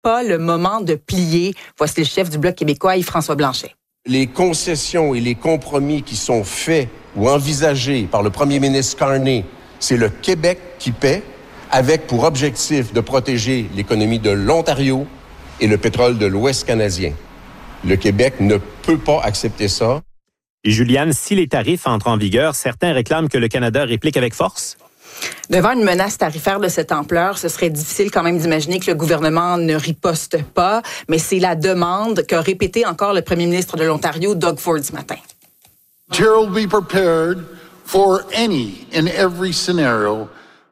pas le moment de plier? Voici le chef du Bloc québécois, Yves-François Blanchet. Les concessions et les compromis qui sont faits ou envisagés par le premier ministre Carney, c'est le Québec qui paie, avec pour objectif de protéger l'économie de l'Ontario et le pétrole de l'Ouest canadien. Le Québec ne peut pas accepter ça. Et Juliane, si les tarifs entrent en vigueur, certains réclament que le Canada réplique avec force? Devant une menace tarifaire de cette ampleur, ce serait difficile quand même d'imaginer que le gouvernement ne riposte pas, mais c'est la demande qu'a répété encore le premier ministre de l'Ontario, Doug Ford, ce matin. Ontario will be prepared for any and every scenario.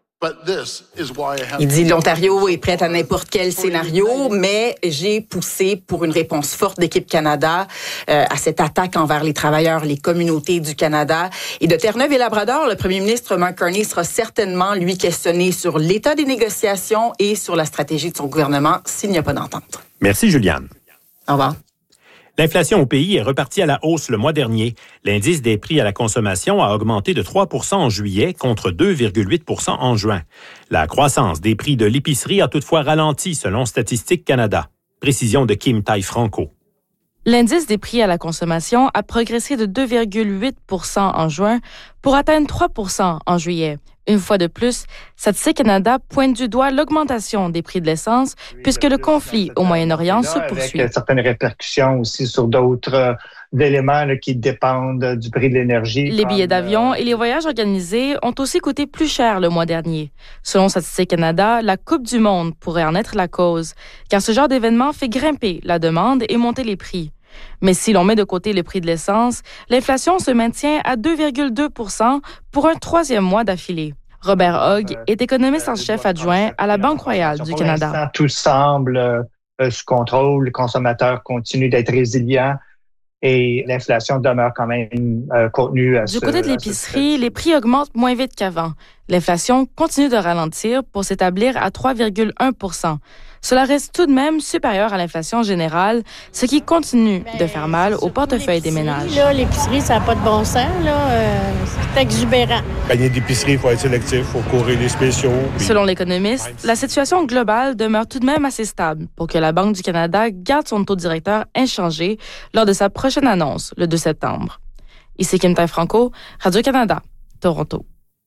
Il dit l'Ontario est prête à n'importe quel scénario, mais j'ai poussé pour une réponse forte d'Équipe Canada à cette attaque envers les travailleurs, les communautés du Canada. Et de Terre-Neuve et Labrador, le premier ministre Mark Carney sera certainement, lui, questionné sur l'état des négociations et sur la stratégie de son gouvernement s'il n'y a pas d'entente. Merci, Juliane. Au revoir. L'inflation au pays est repartie à la hausse le mois dernier. L'indice des prix à la consommation a augmenté de 3 % en juillet contre 2,8 % en juin. La croissance des prix de l'épicerie a toutefois ralenti selon Statistique Canada. Précision de Kim Tai-Franco. L'indice des prix à la consommation a progressé de 2,8 % en juin pour atteindre 3 % en juillet. Une fois de plus, Statistique Canada pointe du doigt l'augmentation des prix de l'essence puisque le conflit au Moyen-Orient se poursuit. Avec certaines répercussions aussi sur d'autres éléments qui dépendent du prix de l'énergie. Les billets d'avion et les voyages organisés ont aussi coûté plus cher le mois dernier. Selon Statistique Canada, la Coupe du monde pourrait en être la cause, car ce genre d'événement fait grimper la demande et monter les prix. Mais si l'on met de côté le prix de l'essence, l'inflation se maintient à 2,2 % pour un troisième mois d'affilée. Robert Hogg est économiste en chef adjoint à la Banque royale du Canada. Pour l'instant, tout semble sous contrôle. Les consommateurs continuent d'être résilients et l'inflation demeure quand même contenue. Du côté de l'épicerie, les prix augmentent moins vite qu'avant. L'inflation continue de ralentir pour s'établir à 3,1 %. Cela reste tout de même supérieur à l'inflation générale, ce qui continue de faire mal au portefeuille des ménages. Là, l'épicerie, ça n'a pas de bon sens. C'est exubérant. Panier d'épicerie, il faut être sélectif, il faut courir les spéciaux. Selon l'économiste, la situation globale demeure tout de même assez stable pour que la Banque du Canada garde son taux directeur inchangé lors de sa prochaine annonce, le 2 septembre. Ici Kim Tai-Franco, Radio-Canada, Toronto.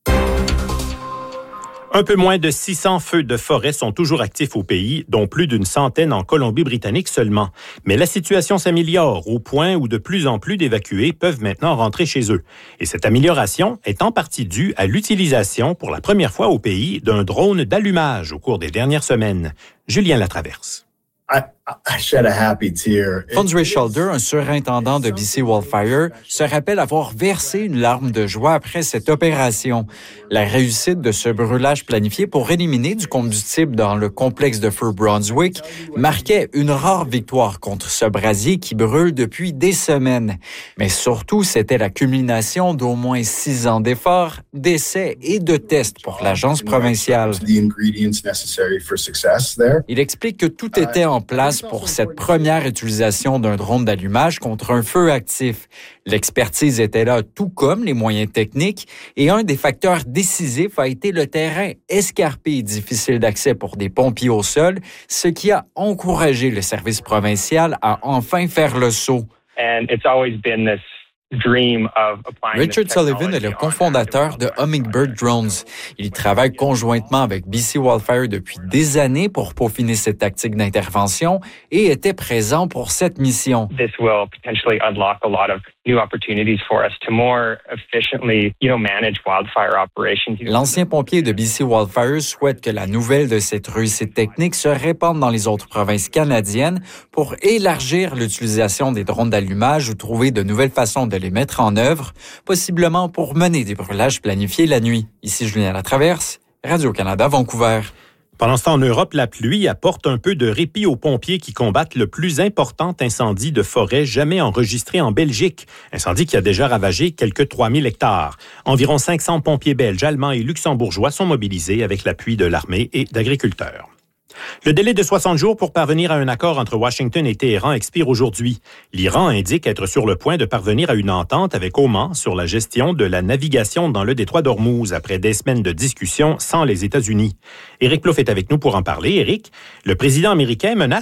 Un peu moins de 600 feux de forêt sont toujours actifs au pays, dont plus d'une centaine en Colombie-Britannique seulement. Mais la situation s'améliore au point où de plus en plus d'évacués peuvent maintenant rentrer chez eux. Et cette amélioration est en partie due à l'utilisation pour la première fois au pays d'un drone d'allumage au cours des dernières semaines. Julien Latraverse. Fonsray Shoulder, un surintendant de BC Wildfire, se rappelle avoir versé une larme de joie après cette opération. La réussite de ce brûlage planifié pour éliminer du combustible dans le complexe de feu Brunswick marquait une rare victoire contre ce brasier qui brûle depuis des semaines. Mais surtout, c'était la culmination d'au moins 6 ans d'efforts, d'essais et de tests pour l'agence provinciale. Il explique que tout était en place pour cette première utilisation d'un drone d'allumage contre un feu actif. L'expertise était là, tout comme les moyens techniques, et un des facteurs décisifs a été le terrain escarpé et difficile d'accès pour des pompiers au sol, ce qui a encouragé le service provincial à enfin faire le saut. Richard Sullivan est le cofondateur de Hummingbird Drones. Il travaille conjointement avec BC Wildfire depuis des années pour peaufiner cette tactique d'intervention et était présent pour cette mission. L'ancien pompier de BC Wildfire souhaite que la nouvelle de cette réussite technique se répande dans les autres provinces canadiennes pour élargir l'utilisation des drones d'allumage ou trouver de nouvelles façons de les mettre en œuvre, possiblement pour mener des brûlages planifiés la nuit. Ici Julien Latraverse, Radio-Canada, Vancouver. Pendant ce temps, en Europe, la pluie apporte un peu de répit aux pompiers qui combattent le plus important incendie de forêt jamais enregistré en Belgique. Incendie qui a déjà ravagé quelques 3000 hectares. Environ 500 pompiers belges, allemands et luxembourgeois sont mobilisés avec l'appui de l'armée et d'agriculteurs. Le délai de 60 jours pour parvenir à un accord entre Washington et Téhéran expire aujourd'hui. L'Iran indique être sur le point de parvenir à une entente avec Oman sur la gestion de la navigation dans le détroit d'Ormuz après des semaines de discussions sans les États-Unis. Éric Plouffe est avec nous pour en parler. Éric, le président américain menace